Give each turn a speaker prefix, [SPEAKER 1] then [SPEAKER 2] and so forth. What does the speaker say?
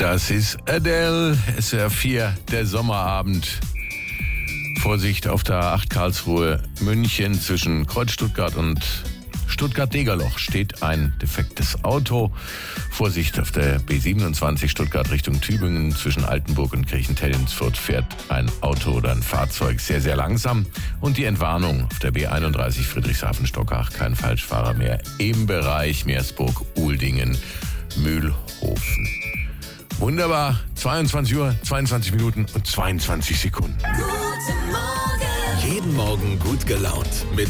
[SPEAKER 1] Das ist Adele, SR 4, der Sommerabend. Vorsicht auf der A8 Karlsruhe München zwischen Kreuz Stuttgart und Stuttgart-Degerloch steht ein defektes Auto. Vorsicht auf der B27 Stuttgart Richtung Tübingen zwischen Altenburg und Kirchentellensfurt fährt ein Auto oder ein Fahrzeug sehr, sehr langsam. Und die Entwarnung auf der B31 Friedrichshafen-Stockach, kein Falschfahrer mehr im Bereich Meersburg-Uldingen, Mühlhofen. Wunderbar, 22 Uhr, 22 Minuten und 22 Sekunden.
[SPEAKER 2] Guten Morgen.
[SPEAKER 3] Jeden Morgen gut gelaunt mit